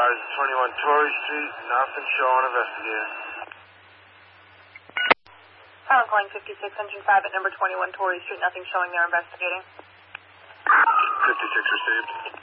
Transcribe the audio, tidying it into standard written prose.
21 Torrey Street, nothing showing, investigating. I'm calling 56 Engine 5 at number 21 Torrey Street, nothing showing there, investigating. 56 received.